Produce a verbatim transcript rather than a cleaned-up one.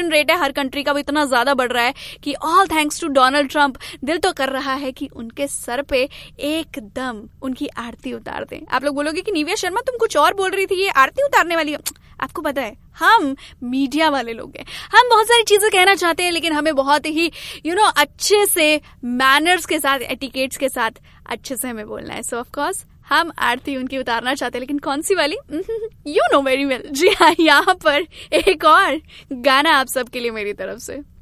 Inflation rate है हर country का वो इतना ज्यादा बढ़ रहा है कि all thanks to Donald Trump. दिल तो कर रहा है कि उनके सर पे एकदम उनकी आरती उतार दें। आप लोग बोलोगे कि निव्या शर्मा तुम कुछ और बोल रही थी, ये आरती उतारने वाली है। आपको पता है हम मीडिया वाले लोग हैं, हम बहुत सारी चीजें कहना चाहते हैं लेकिन हमें बहुत ही यू नो अच्छे से मैनर्स के साथ, एटिकेट्स के साथ अच्छे से हमें बोलना है। सो ऑफ कोर्स हम आरती उनकी उतारना चाहते हैं, लेकिन कौन सी वाली? You know very well. जी हाँ, यहाँ पर एक और गाना आप सबके लिए मेरी तरफ से।